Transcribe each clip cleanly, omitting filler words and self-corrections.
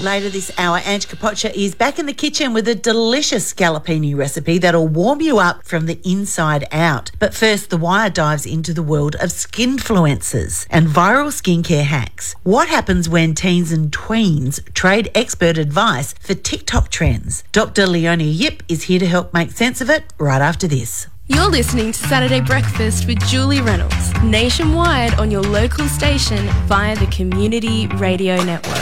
Later this hour, Ange Capoccia is back in the kitchen with a delicious scallopini recipe that'll warm you up from the inside out. But first, The Wire dives into the world of skinfluencers and viral skincare hacks. What happens when teens and tweens trade expert advice for TikTok trends? Dr. Leonie Yip is here to help make sense of it right after this. You're listening to Saturday Breakfast with Julie Reynolds, nationwide on your local station via the Community Radio Network.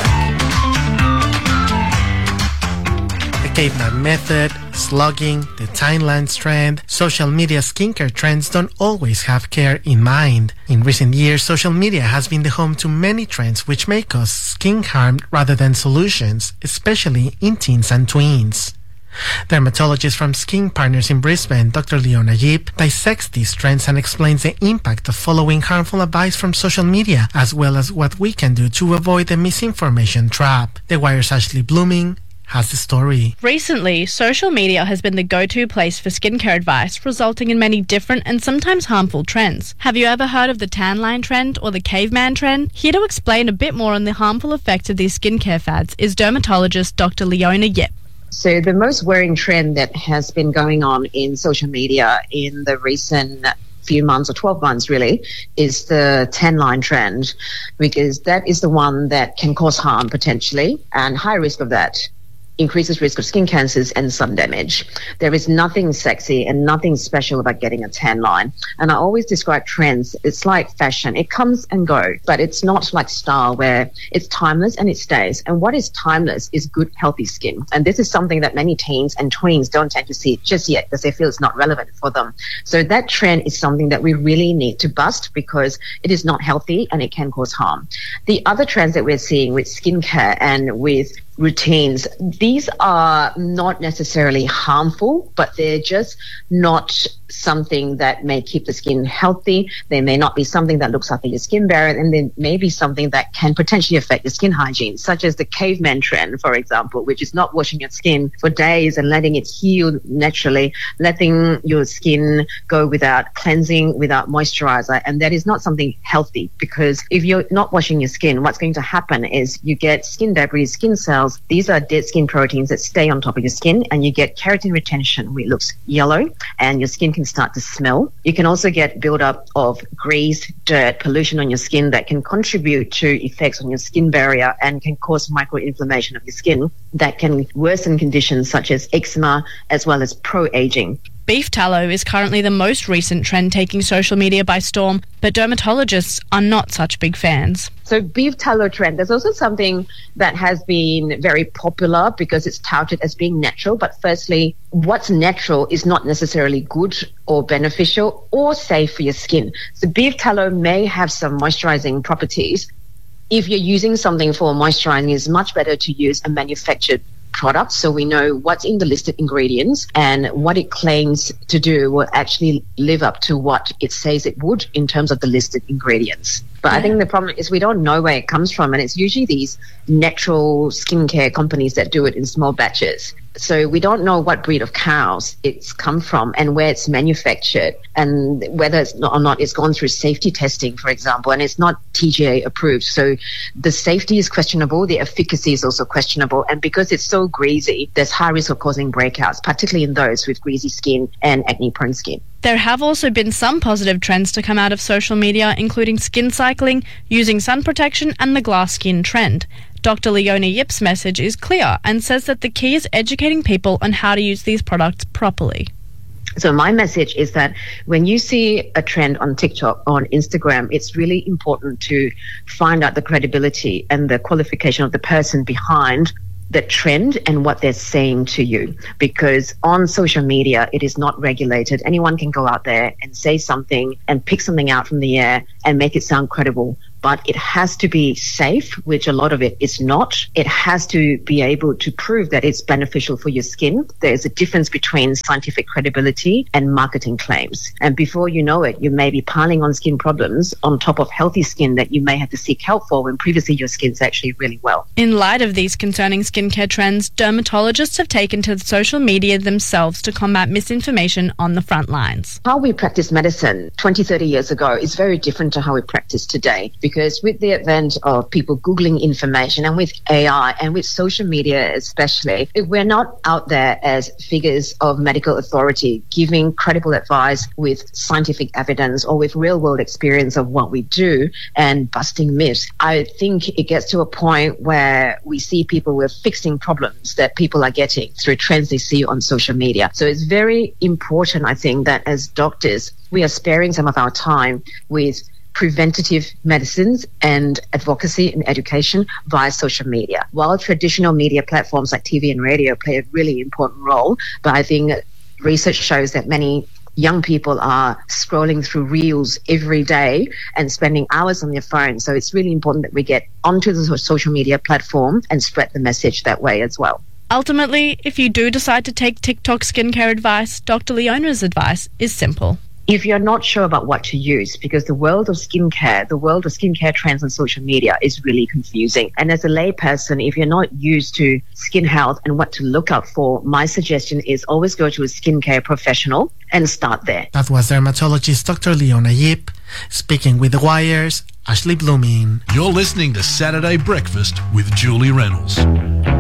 The caveman method, slugging, the timelines trend, social media skincare trends don't always have care in mind. In recent years, social media has been the home to many trends which may cause skin harm rather than solutions, especially in teens and tweens. Dermatologist from Skin Partners in Brisbane, Dr. Leonie Yip, dissects these trends and explains the impact of following harmful advice from social media, as well as what we can do to avoid the misinformation trap. The Wire's Ashley Blooming has the story. Recently, social media has been the go-to place for skincare advice, resulting in many different and sometimes harmful trends. Have you ever heard of the tan line trend or the caveman trend? Here to explain a bit more on the harmful effects of these skincare fads is dermatologist Dr. Leonie Yip. So the most worrying trend that has been going on in social media in the recent few months or 12 months really is the tan line trend, because that is the one that can cause harm potentially, and high risk of that increases risk of skin cancers and sun damage. There is nothing sexy and nothing special about getting a tan line. And I always describe trends, it's like fashion. It comes and goes, but it's not like style where it's timeless and it stays. And what is timeless is good, healthy skin. And this is something that many teens and tweens don't tend to see just yet because they feel it's not relevant for them. So that trend is something that we really need to bust because it is not healthy and it can cause harm. The other trends that we're seeing with skincare and with routines, these are not necessarily harmful, but they're just not something that may keep the skin healthy. They may not be something that looks after your skin barrier, and then maybe something that can potentially affect your skin hygiene, such as the caveman trend, for example, which is not washing your skin for days and letting it heal naturally, letting your skin go without cleansing, without moisturizer. And that is not something healthy, because if you're not washing your skin, what's going to happen is you get skin debris, skin cells. These are dead skin proteins that stay on top of your skin, and you get keratin retention, where it looks yellow and your skin can start to smell. You can also get buildup of grease, dirt, pollution on your skin that can contribute to effects on your skin barrier and can cause microinflammation of your skin that can worsen conditions such as eczema as well as pro-aging. Beef tallow is currently the most recent trend taking social media by storm, but dermatologists are not such big fans. So beef tallow trend, there's also something that has been very popular because it's touted as being natural. But firstly, what's natural is not necessarily good or beneficial or safe for your skin. So beef tallow may have some moisturizing properties. If you're using something for moisturizing, it's much better to use a manufactured product, so we know what's in the listed ingredients and what it claims to do will actually live up to what it says it would in terms of the listed ingredients. But I think the problem is we don't know where it comes from, and it's usually these natural skincare companies that do it in small batches. So we don't know what breed of cows it's come from and where it's manufactured, and whether it's not, or not it's gone through safety testing, for example, and it's not TGA approved. So the safety is questionable, the efficacy is also questionable, and because it's so greasy, there's high risk of causing breakouts, particularly in those with greasy skin and acne-prone skin. There have also been some positive trends to come out of social media, including skin cycling, using sun protection, and the glass skin trend. Dr. Leonie Yip's message is clear and says that the key is educating people on how to use these products properly. So my message is that when you see a trend on TikTok or on Instagram, it's really important to find out the credibility and the qualification of the person behind the trend and what they're saying to you, because on social media it is not regulated. Anyone can go out there and say something and pick something out from the air and make it sound credible, but it has to be safe, which a lot of it is not. It has to be able to prove that it's beneficial for your skin. There's a difference between scientific credibility and marketing claims, and before you know it, you may be piling on skin problems on top of healthy skin that you may have to seek help for when previously your skin's actually really well. In light of these concerning skincare trends, dermatologists have taken to social media themselves to combat misinformation on the front lines. How we practice medicine 20, 30 years ago is very different to how we practice today, because with the advent of people Googling information and with AI and with social media especially, if we're not out there as figures of medical authority giving credible advice with scientific evidence or with real-world experience of what we do and busting myths, I think it gets to a point where we see people with fixing problems that people are getting through trends they see on social media. So it's very important, I think, that as doctors, we are sparing some of our time with preventative medicines and advocacy and education via social media. While traditional media platforms like TV and radio play a really important role, but I think research shows that many young people are scrolling through reels every day and spending hours on their phone. So it's really important that we get onto the social media platform and spread the message that way as well. Ultimately, if you do decide to take TikTok skincare advice, Dr. Leona's advice is simple. If you're not sure about what to use, because the world of skincare trends on social media is really confusing. And as a layperson, if you're not used to skin health and what to look out for, my suggestion is always go to a skincare professional and start there. That was dermatologist Dr. Leona Yip speaking with The Wire's Ashley Blooming. You're listening to Saturday Breakfast with Julie Reynolds.